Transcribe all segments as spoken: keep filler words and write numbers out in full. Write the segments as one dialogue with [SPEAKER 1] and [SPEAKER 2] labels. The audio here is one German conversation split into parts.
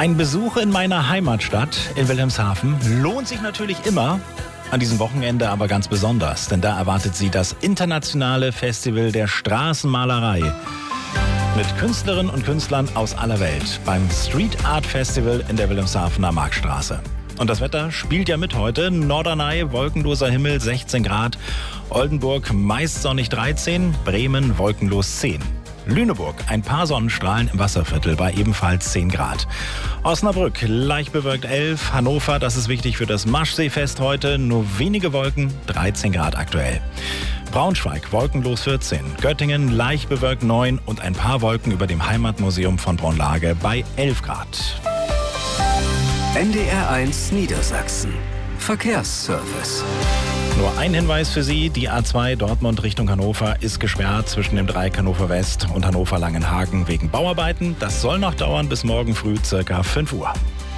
[SPEAKER 1] Ein Besuch in meiner Heimatstadt in Wilhelmshaven lohnt sich natürlich immer, an diesem Wochenende aber ganz besonders, denn da erwartet Sie das internationale Festival der Straßenmalerei mit Künstlerinnen und Künstlern aus aller Welt beim Street Art Festival in der Wilhelmshavener Marktstraße. Und das Wetter spielt ja mit heute. Norderney, wolkenloser Himmel, sechzehn Grad. Oldenburg, meist sonnig dreizehn. Bremen, wolkenlos zehn. Lüneburg, ein paar Sonnenstrahlen im Wasserviertel bei ebenfalls zehn Grad. Osnabrück, leicht bewölkt elf. Hannover, das ist wichtig für das Maschseefest heute, nur wenige Wolken, dreizehn Grad aktuell. Braunschweig, wolkenlos vierzehn. Göttingen, leicht bewölkt neun und ein paar Wolken über dem Heimatmuseum von Braunlage bei elf Grad.
[SPEAKER 2] N D R eins Niedersachsen. Verkehrsservice.
[SPEAKER 1] Nur ein Hinweis für Sie, die A zwei Dortmund Richtung Hannover ist gesperrt zwischen dem Dreieck Hannover West und Hannover Langenhagen wegen Bauarbeiten. Das soll noch dauern bis morgen früh circa fünf Uhr.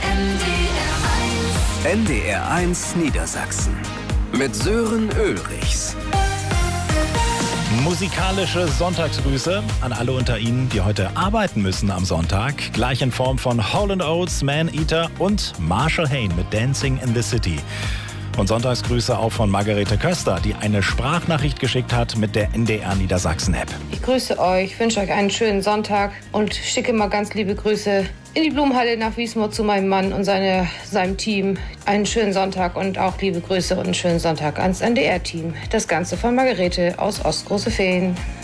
[SPEAKER 2] N D R eins Niedersachsen mit Sören Ulrichs.
[SPEAKER 1] Musikalische Sonntagsgrüße an alle unter Ihnen, die heute arbeiten müssen am Sonntag. Gleich in Form von Hall and Oates, Man Eater und Marshall Hain mit Dancing in the City. Und Sonntagsgrüße auch von Margarete Köster, die eine Sprachnachricht geschickt hat mit der N D R Niedersachsen-App.
[SPEAKER 3] Ich grüße euch, wünsche euch einen schönen Sonntag und schicke mal ganz liebe Grüße in die Blumenhalle nach Wiesmoor zu meinem Mann und seine, seinem Team. Einen schönen Sonntag und auch liebe Grüße und einen schönen Sonntag ans N D R-Team. Das Ganze von Margarete aus Ostgroße Feen.